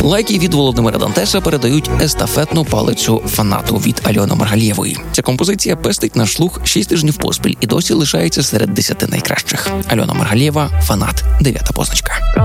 Лайки від Володимира Дантеса передають естафетну палицю фанату від Альони Маргалєвої. Ця композиція пестить наш слух 6 тижнів поспіль і досі лишається серед 10 найкращих. Альона Маргалєва, фанат, 9-та позначка.